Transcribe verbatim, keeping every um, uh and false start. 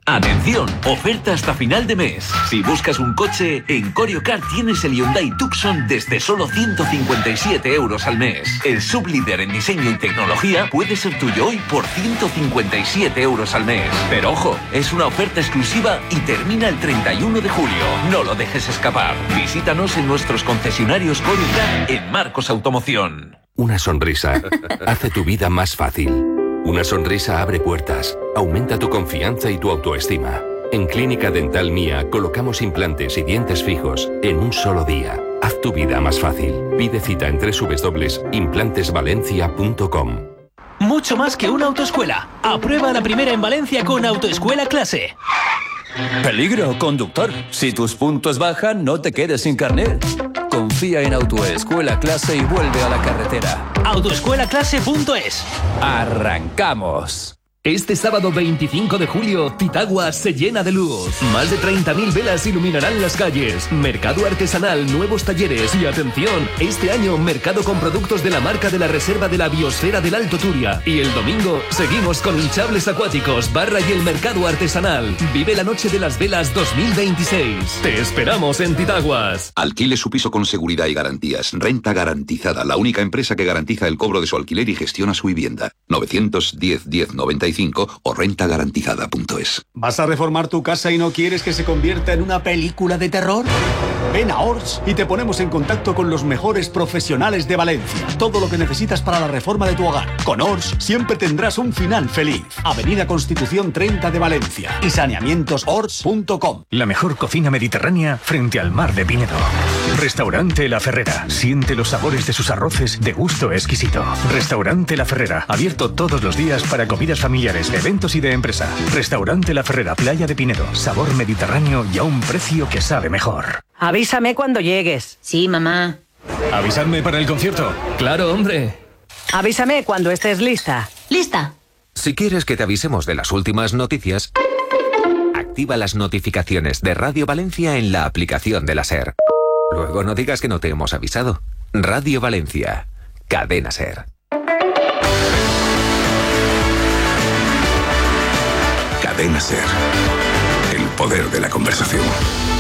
Atención, oferta hasta final de mes. Si buscas un coche, en Coriocar tienes el Hyundai Tucson desde solo ciento cincuenta y siete euros al mes. El sublíder en diseño y tecnología puede ser tuyo hoy por ciento cincuenta y siete euros al mes. Pero ojo, es una oferta exclusiva y termina el treinta y uno de julio. No lo dejes escapar. Visítanos en nuestros concesionarios Coriocar en Marcos Automoción. Una sonrisa hace tu vida más fácil. Una sonrisa abre puertas, aumenta tu confianza y tu autoestima. En Clínica Dental Mía colocamos implantes y dientes fijos en un solo día. Haz tu vida más fácil. Pide cita en doble u doble u doble u punto implantes valencia punto com. Mucho más que una autoescuela. Aprueba la primera en Valencia con Autoescuela Clase. Peligro, conductor. Si tus puntos bajan, no te quedes sin carnet. Confía en Autoescuela Clase y vuelve a la carretera. autoescuela clase punto es. ¡Arrancamos! Este sábado veinticinco de julio, Titagua se llena de luz. Más de treinta mil velas iluminarán las calles. Mercado artesanal, nuevos talleres y atención, este año mercado con productos de la marca de la Reserva de la Biosfera del Alto Turia. Y el domingo seguimos con hinchables acuáticos, barra y el mercado artesanal. Vive la noche de las velas dos mil veintiséis. Te esperamos en Titaguas. Alquile su piso con seguridad y garantías. Renta Garantizada, la única empresa que garantiza el cobro de su alquiler y gestiona su vivienda. novecientos diez diez noventa y cinco o renta garantizada punto es. ¿Vas a reformar tu casa y no quieres que se convierta en una película de terror? Ven a Ors y te ponemos en contacto con los mejores profesionales de Valencia. Todo lo que necesitas para la reforma de tu hogar. Con Ors siempre tendrás un final feliz. Avenida Constitución treinta de Valencia y saneamientos ors punto com. La mejor cocina mediterránea frente al mar de Pinedo. Restaurante La Ferrera. Siente los sabores de sus arroces de gusto exquisito. Restaurante La Ferrera. Abierto todos los días para comidas familiares, eventos y de empresa. Restaurante La Ferrera, Playa de Pinedo. Sabor mediterráneo y a un precio que sabe mejor. Avísame cuando llegues. Sí, mamá. ¿Avisadme para el concierto? Claro, hombre. Avísame cuando estés lista. ¿Lista? Si quieres que te avisemos de las últimas noticias, activa las notificaciones de Radio Valencia en la aplicación de la SER. Luego no digas que no te hemos avisado. Radio Valencia. Cadena SER. Cadena SER. El poder de la conversación.